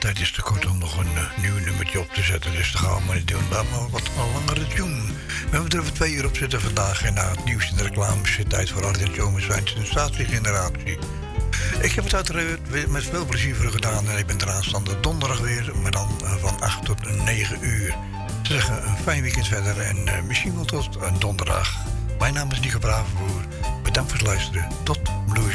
tijd is te kort om nog een nieuw nummertje op te zetten. Dus dan gaan we maar niet doen. Laat maar wat langere tune. We hebben er 2 uur op zitten vandaag. En na het nieuws en de reclame zit tijd voor Arjen Jomers zijn sensatiegeneratie. Ik heb het uiteraard met veel plezier voor u gedaan. En ik ben er aanstaande donderdag weer. Maar dan van 8 tot 9 uur. Ze zeggen een fijn weekend verder. En misschien wel tot donderdag. Mijn naam is Nico Bravenboer. Bedankt voor het luisteren. Tot Blues